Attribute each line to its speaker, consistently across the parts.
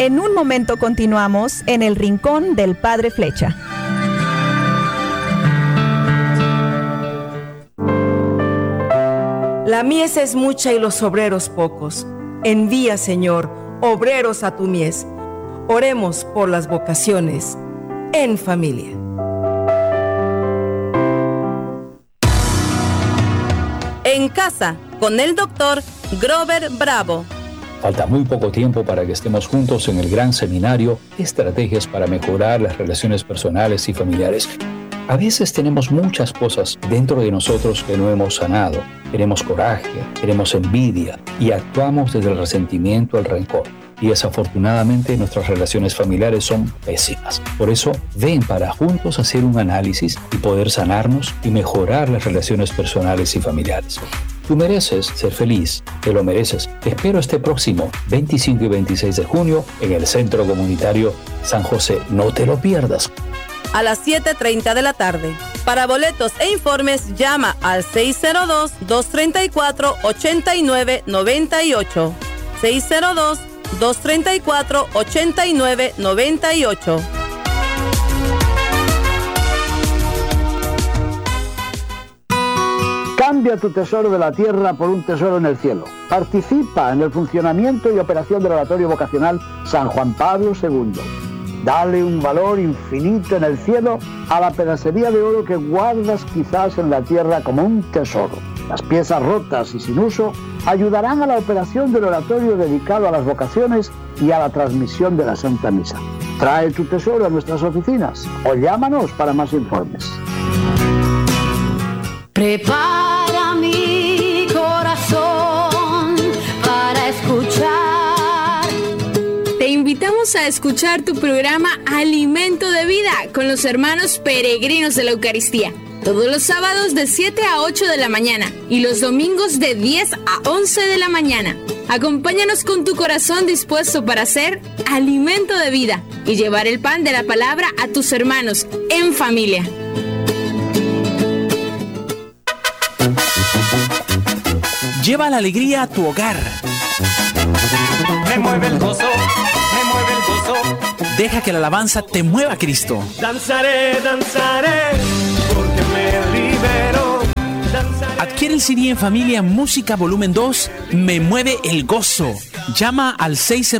Speaker 1: En un momento continuamos en el Rincón del Padre Flecha.
Speaker 2: La mies es mucha y los obreros pocos. Envía, Señor, obreros a tu mies. Oremos por las vocaciones en familia. En casa, con el doctor Grover Bravo.
Speaker 3: Falta muy poco tiempo para que estemos juntos en el gran seminario Estrategias para mejorar las relaciones personales y familiares. A veces tenemos muchas cosas dentro de nosotros que no hemos sanado. Tenemos coraje, tenemos envidia y actuamos desde el resentimiento al rencor. Y desafortunadamente nuestras relaciones familiares son pésimas. Por eso, ven para juntos hacer un análisis y poder sanarnos y mejorar las relaciones personales y familiares. Tú mereces ser feliz, te lo mereces. Te espero este próximo 25 y 26 de junio en el Centro Comunitario San José. No te lo pierdas.
Speaker 2: A las 7:30 de la tarde. Para boletos e informes, llama al 602-234-8998. 602-234-8998.
Speaker 4: Cambia tu tesoro de la tierra por un tesoro en el cielo. Participa en el funcionamiento y operación del Oratorio Vocacional San Juan Pablo II. Dale un valor infinito en el cielo a la pedacería de oro que guardas quizás en la tierra como un tesoro. Las piezas rotas y sin uso ayudarán a la operación del oratorio dedicado a las vocaciones y a la transmisión de la Santa Misa. Trae tu tesoro a nuestras oficinas o llámanos para más informes.
Speaker 5: Prepara mi corazón para escuchar. Te invitamos a escuchar tu programa Alimento de Vida con los hermanos peregrinos de la Eucaristía. Todos los sábados de 7 a 8 de la mañana y los domingos de 10 a 11 de la mañana. Acompáñanos con tu corazón dispuesto para hacer alimento de vida y llevar el pan de la palabra a tus hermanos en familia.
Speaker 6: Lleva la alegría a tu hogar.
Speaker 7: Me mueve el gozo, me mueve el gozo.
Speaker 6: Deja que la alabanza te mueva a Cristo.
Speaker 7: Danzaré, danzaré, porque me libero. Danzaré.
Speaker 6: Adquiere el CD en familia Música Volumen 2, Me Mueve el Gozo. Llama al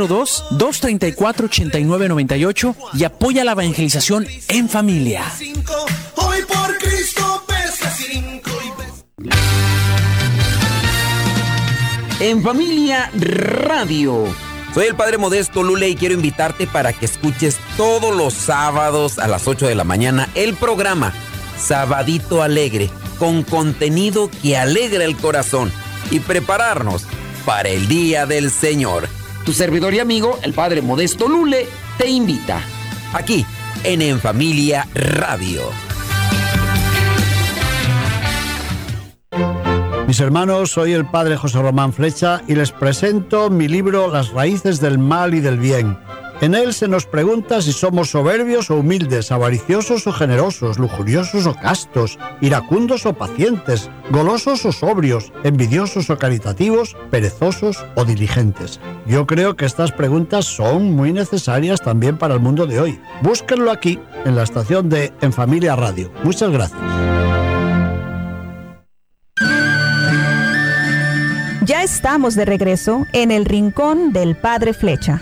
Speaker 6: 602-234-8998 y apoya la evangelización en familia.
Speaker 7: Hoy por Cristo pesa 5 y
Speaker 8: En Familia Radio. Soy el Padre Modesto Lule y quiero invitarte para que escuches todos los sábados a las 8 de la mañana el programa Sabadito Alegre, con contenido que alegra el corazón y prepararnos para el Día del Señor. Tu servidor y amigo, el Padre Modesto Lule, te invita. Aquí, en Familia Radio.
Speaker 4: Mis hermanos, soy el Padre José Román Flecha y les presento mi libro Las raíces del mal y del bien. En él se nos pregunta si somos soberbios o humildes, avariciosos o generosos, lujuriosos o castos, iracundos o pacientes, golosos o sobrios, envidiosos o caritativos, perezosos o diligentes. Yo creo que estas preguntas son muy necesarias también para el mundo de hoy. Búsquenlo aquí, en la estación de En Familia Radio. Muchas gracias.
Speaker 1: Ya estamos de regreso en el Rincón del Padre Flecha.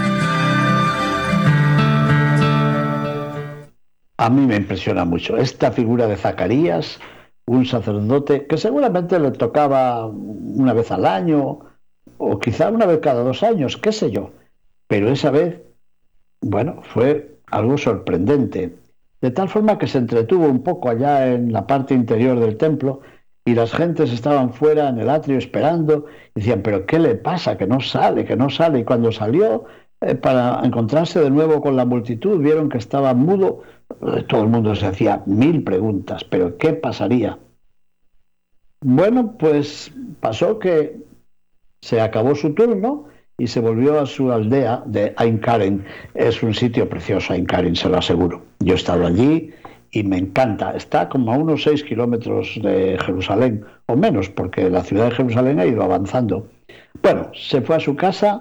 Speaker 4: A mí me impresiona mucho esta figura de Zacarías, un sacerdote que seguramente le tocaba una vez al año o quizá una vez cada 2 años, qué sé yo. Pero esa vez, bueno, fue algo sorprendente. De tal forma que se entretuvo un poco allá en la parte interior del templo y las gentes estaban fuera en el atrio esperando y decían, ¿pero qué le pasa? Que no sale, que no sale. Y cuando salió para encontrarse de nuevo con la multitud, vieron que estaba mudo. Todo el mundo se hacía 1000 preguntas, ¿pero qué pasaría? Bueno, pues pasó que se acabó su turno y se volvió a su aldea de Ain Karen. Es un sitio precioso, Ain Karen, se lo aseguro. Yo he estado allí y me encanta. Está como a unos 6 kilómetros de Jerusalén, o menos, porque la ciudad de Jerusalén ha ido avanzando. Bueno, se fue a su casa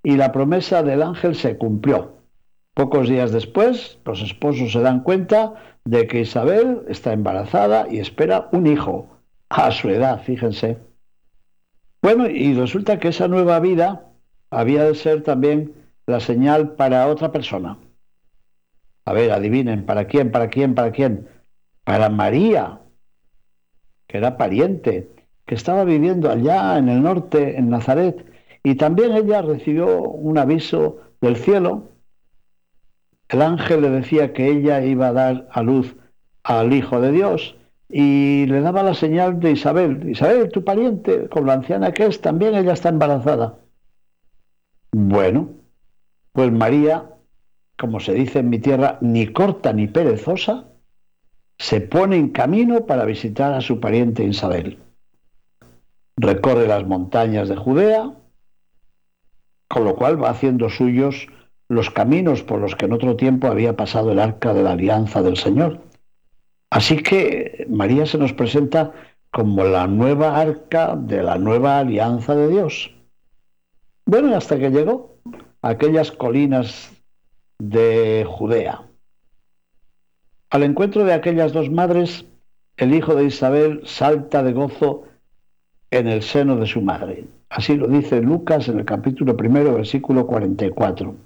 Speaker 4: y la promesa del ángel se cumplió. Pocos días después, los esposos se dan cuenta de que Isabel está embarazada y espera un hijo, a su edad, fíjense. Bueno, y resulta que esa nueva vida había de ser también la señal para otra persona. A ver, adivinen, ¿para quién? Para María, que era pariente, que estaba viviendo allá en el norte, en Nazaret, y también ella recibió un aviso del cielo. El ángel le decía que ella iba a dar a luz al Hijo de Dios y le daba la señal de Isabel. Isabel, tu pariente, con lo anciana que es, también ella está embarazada. Bueno, pues María, como se dice en mi tierra, ni corta ni perezosa, se pone en camino para visitar a su pariente Isabel. Recorre las montañas de Judea, con lo cual va haciendo suyos los caminos por los que en otro tiempo había pasado el arca de la alianza del Señor. Así que María se nos presenta como la nueva arca de la nueva alianza de Dios. Bueno, hasta que llegó a aquellas colinas de Judea. Al encuentro de aquellas dos madres, el hijo de Isabel salta de gozo en el seno de su madre. Así lo dice Lucas en el capítulo 1, versículo 44.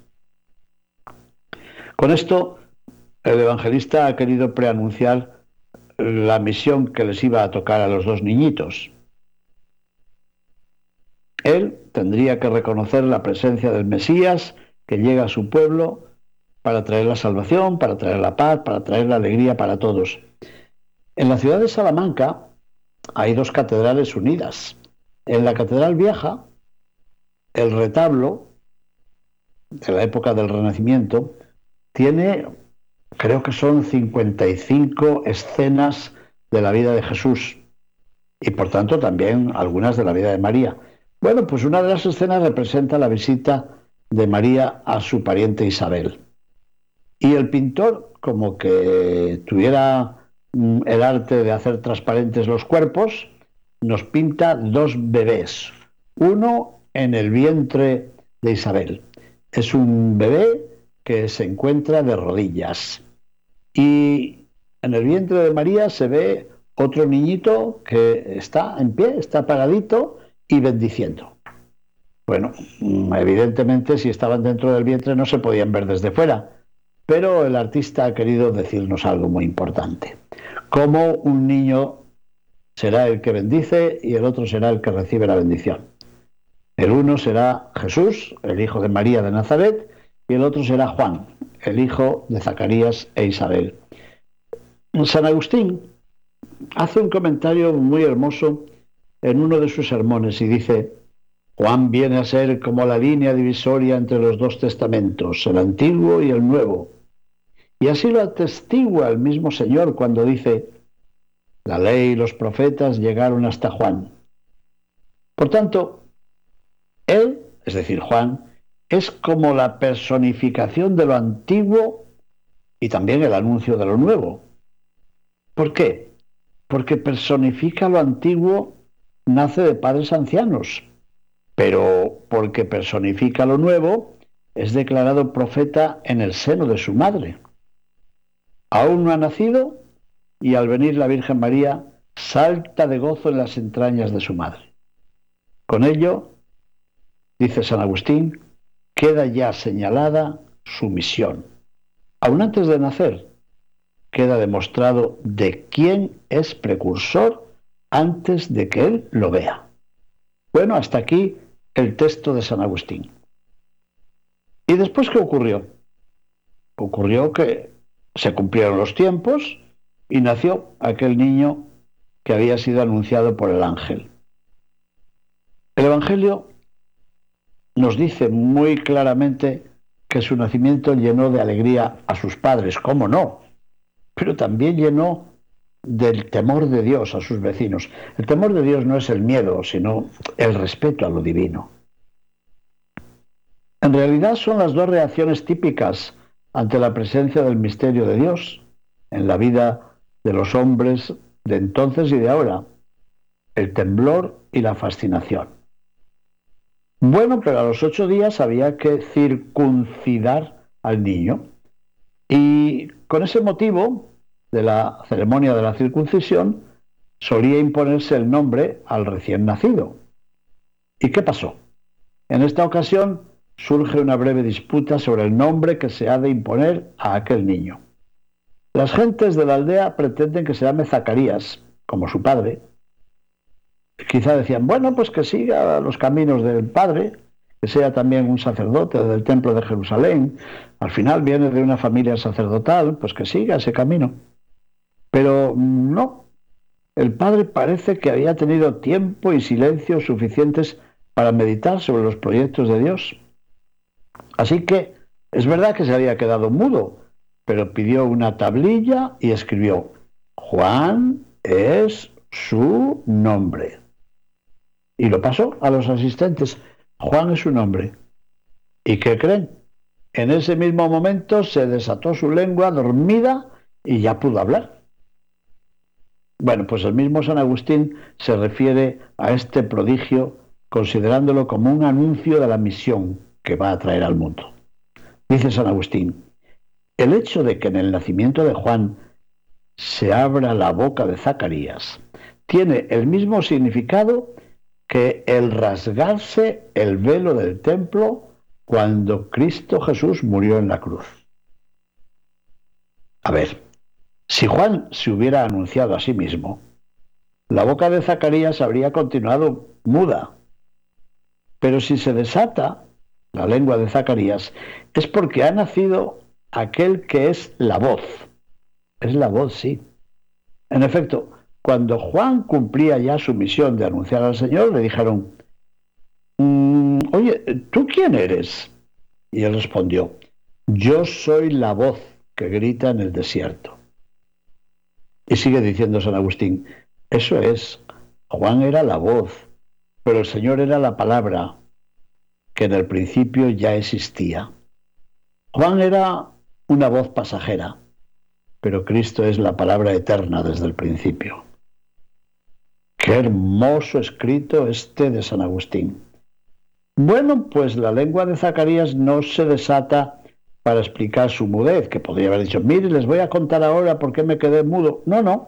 Speaker 4: Con esto, el evangelista ha querido preanunciar la misión que les iba a tocar a los dos niñitos. Él tendría que reconocer la presencia del Mesías que llega a su pueblo para traer la salvación, para traer la paz, para traer la alegría para todos. En la ciudad de Salamanca hay dos catedrales unidas. En la Catedral Vieja, el retablo de la época del Renacimiento tiene, creo que son 55 escenas de la vida de Jesús y por tanto también algunas de la vida de María. Bueno, pues una de las escenas representa la visita de María a su pariente Isabel. Y el pintor, como que tuviera el arte de hacer transparentes los cuerpos, nos pinta dos bebés, uno en el vientre de Isabel. Es un bebé que se encuentra de rodillas. Y en el vientre de María se ve otro niñito que está en pie, está paradito y bendiciendo. Bueno, evidentemente si estaban dentro del vientre no se podían ver desde fuera, pero el artista ha querido decirnos algo muy importante. Cómo un niño será el que bendice y el otro será el que recibe la bendición. El uno será Jesús, el hijo de María de Nazaret, y el otro será Juan, el hijo de Zacarías e Isabel. San Agustín hace un comentario muy hermoso en uno de sus sermones y dice: Juan viene a ser como la línea divisoria entre los dos testamentos, el antiguo y el nuevo. Y así lo atestigua el mismo Señor cuando dice: la ley y los profetas llegaron hasta Juan. Por tanto, él, es decir, Juan, es como la personificación de lo antiguo y también el anuncio de lo nuevo. ¿Por qué? Porque personifica lo antiguo, nace de padres ancianos, pero porque personifica lo nuevo, es declarado profeta en el seno de su madre. Aún no ha nacido y al venir la Virgen María salta de gozo en las entrañas de su madre. Con ello, dice San Agustín, queda ya señalada su misión. Aún antes de nacer, queda demostrado de quién es precursor antes de que él lo vea. Bueno, hasta aquí el texto de San Agustín. ¿Y después qué ocurrió? Ocurrió que se cumplieron los tiempos y nació aquel niño que había sido anunciado por el ángel. El Evangelio nos dice muy claramente que su nacimiento llenó de alegría a sus padres, ¿cómo no? Pero también llenó del temor de Dios a sus vecinos. El temor de Dios no es el miedo, sino el respeto a lo divino. En realidad son las dos reacciones típicas ante la presencia del misterio de Dios en la vida de los hombres de entonces y de ahora: el temblor y la fascinación. Bueno, pero a los 8 días había que circuncidar al niño. Y con ese motivo de la ceremonia de la circuncisión, solía imponerse el nombre al recién nacido. ¿Y qué pasó? En esta ocasión surge una breve disputa sobre el nombre que se ha de imponer a aquel niño. Las gentes de la aldea pretenden que se llame Zacarías, como su padre. Quizá decían, bueno, pues que siga los caminos del padre, que sea también un sacerdote del templo de Jerusalén. Al final viene de una familia sacerdotal, pues que siga ese camino. Pero no, el padre parece que había tenido tiempo y silencio suficientes para meditar sobre los proyectos de Dios. Así que es verdad que se había quedado mudo, pero pidió una tablilla y escribió: Juan es su nombre. Y lo pasó a los asistentes: Juan es su nombre. ¿Y qué creen? En ese mismo momento se desató su lengua dormida y ya pudo hablar. Bueno, pues el mismo San Agustín se refiere a este prodigio considerándolo como un anuncio de la misión que va a traer al mundo. Dice San Agustín: el hecho de que en el nacimiento de Juan se abra la boca de Zacarías tiene el mismo significado que el rasgarse el velo del templo cuando Cristo Jesús murió en la cruz. A ver, si Juan se hubiera anunciado a sí mismo, la boca de Zacarías habría continuado muda. Pero si se desata la lengua de Zacarías, es porque ha nacido aquel que es la voz. Es la voz, sí. En efecto, cuando Juan cumplía ya su misión de anunciar al Señor, le dijeron: oye, ¿tú quién eres? Y él respondió: yo soy la voz que grita en el desierto. Y sigue diciendo San Agustín: eso es, Juan era la voz, pero el Señor era la palabra, que en el principio ya existía. Juan era una voz pasajera, pero Cristo es la palabra eterna desde el principio. Qué hermoso escrito este de San Agustín. Bueno, pues la lengua de Zacarías no se desata para explicar su mudez, que podría haber dicho: mire, les voy a contar ahora por qué me quedé mudo. No, no.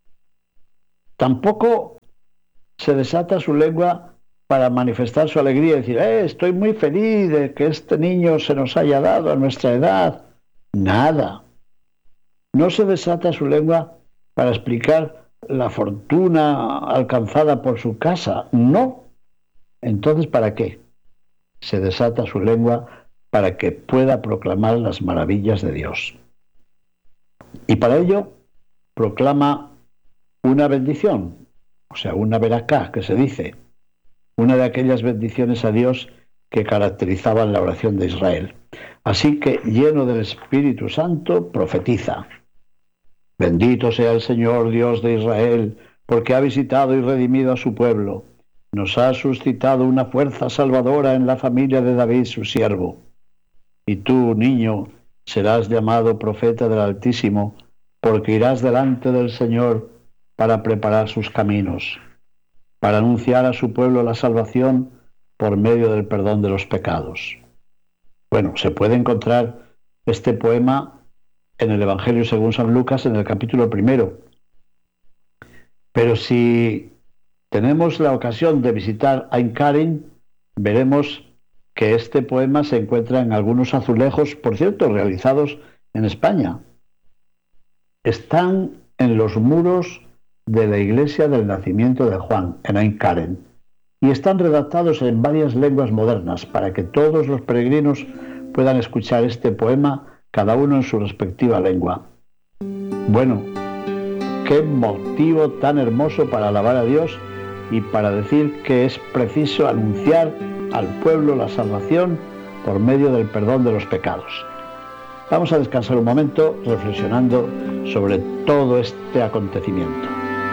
Speaker 4: Tampoco se desata su lengua para manifestar su alegría y decir: estoy muy feliz de que este niño se nos haya dado a nuestra edad. Nada. No se desata su lengua para explicar la fortuna alcanzada por su casa. No. Entonces, ¿para qué? Se desata su lengua para que pueda proclamar las maravillas de Dios. Y para ello proclama una bendición, o sea, una veracá, que se dice, una de aquellas bendiciones a Dios que caracterizaban la oración de Israel. Así que, lleno del Espíritu Santo, profetiza: bendito sea el Señor Dios de Israel, porque ha visitado y redimido a su pueblo. Nos ha suscitado una fuerza salvadora en la familia de David, su siervo. Y tú, niño, serás llamado profeta del Altísimo, porque irás delante del Señor para preparar sus caminos, para anunciar a su pueblo la salvación por medio del perdón de los pecados. Bueno, se puede encontrar este poema en el Evangelio según San Lucas, en el capítulo 1. Pero si tenemos la ocasión de visitar Ain Karim, veremos que este poema se encuentra en algunos azulejos, por cierto, realizados en España. Están en los muros de la iglesia del nacimiento de Juan, en Ain Karim, y están redactados en varias lenguas modernas para que todos los peregrinos puedan escuchar este poema, cada uno en su respectiva lengua. Bueno, qué motivo tan hermoso para alabar a Dios y para decir que es preciso anunciar al pueblo la salvación por medio del perdón de los pecados. Vamos a descansar un momento reflexionando sobre todo este acontecimiento.